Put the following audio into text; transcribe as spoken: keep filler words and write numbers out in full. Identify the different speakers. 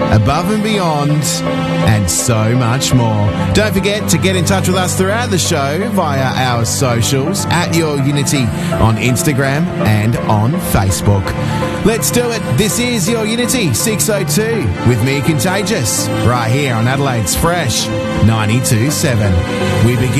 Speaker 1: Above and Beyond, and so much more. Don't forget to get in touch with us throughout the show via our socials at Your Unity on Instagram and on Facebook. Let's do it. This is Your Unity six oh two with me, Contagious, right here on Adelaide's Fresh ninety-two point seven. We begin